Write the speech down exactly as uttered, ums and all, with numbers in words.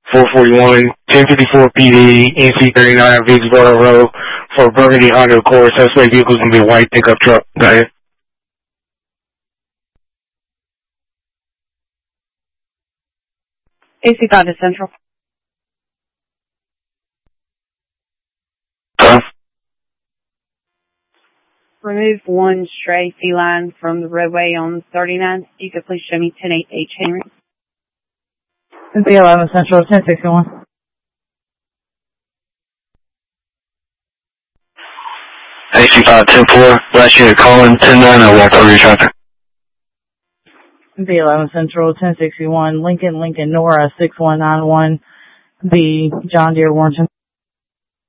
four forty-one, ten fifty-four P D, N C thirty-nine, Vicksboro Road, for Burgundy Honda Accord. Suspect vehicle is going to be a white pickup truck. Go ahead. A C five to Central. Huh? Remove one stray feline from the roadway on thirty-nine. You could please show me ten eight H Henry. The eleven Central, ten sixty-one. A C five ten four, last unit calling, ten nine, I'll walk over your traffic. The eleven Central, ten sixty-one, Lincoln, Lincoln, Nora, six one nine one, the John Deere Warrenton.